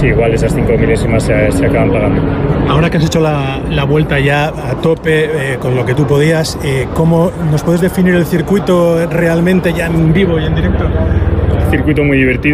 sí, igual esas 5 milésimas se acaban pagando. Ahora que has hecho la vuelta ya a tope con lo que tú podías, ¿cómo nos puedes definir el circuito realmente ya en vivo y en directo? Circuito muy divertido.